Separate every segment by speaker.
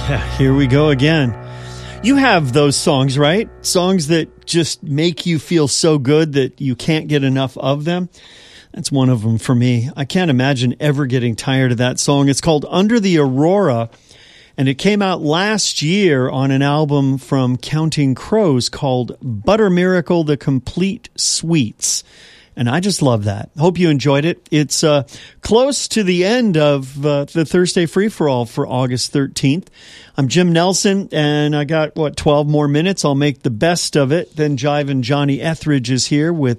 Speaker 1: Here we go again. You have those songs, right? Songs that just make you feel so good that you can't get enough of them. That's one of them for me. I can't imagine ever getting tired of that song. It's called Under the Aurora, and it came out last year on an album from Counting Crows called Butter Miracle, The Complete Suites. And I just love that. Hope you enjoyed it. It's close to the end of the Thursday Free-for-All for August 13th. I'm Jim Nelson, and I got, 12 more minutes. I'll make the best of it. Then Jivin' Johnny Etheridge is here with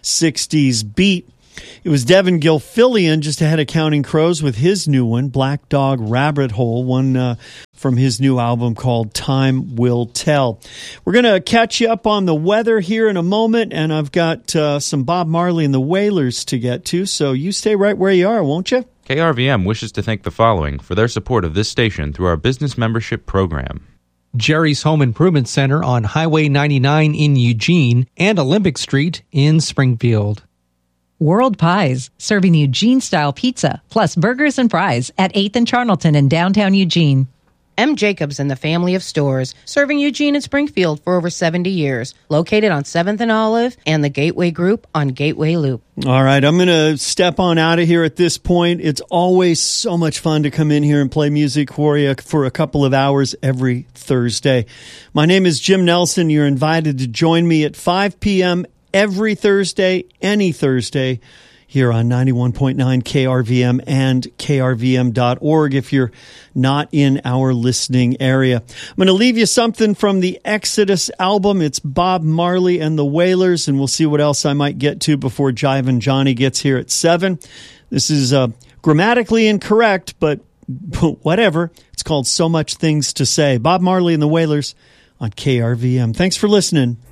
Speaker 1: 60s Beat. It was Devin Gilfillian just ahead of Counting Crows with his new one, Black Dog Rabbit Hole, one from his new album called Time Will Tell. We're going to catch you up on the weather here in a moment, and I've got some Bob Marley and the Wailers to get to, so you stay right where you are, won't you?
Speaker 2: KRVM wishes to thank the following for their support of this station through our business membership program.
Speaker 3: Jerry's Home Improvement Center on Highway 99 in Eugene and Olympic Street in Springfield.
Speaker 4: World Pies, serving Eugene-style pizza, plus burgers and fries at 8th and Charlton in downtown Eugene.
Speaker 5: M. Jacobs and the family of stores, serving Eugene and Springfield for over 70 years. Located on 7th and Olive and the Gateway Group on Gateway Loop.
Speaker 1: All right, I'm going to step on out of here at this point. It's always so much fun to come in here and play music for you for a couple of hours every Thursday. My name is Jim Nelson. You're invited to join me at 5 p.m. every Thursday, any Thursday, here on 91.9 KRVM and krvm.org if you're not in our listening area. I'm going to leave you something from the Exodus album. It's Bob Marley and the Wailers, and we'll see what else I might get to before Jivin' Johnny gets here at 7. This is grammatically incorrect, but whatever. It's called So Much Things to Say. Bob Marley and the Wailers on KRVM. Thanks for listening.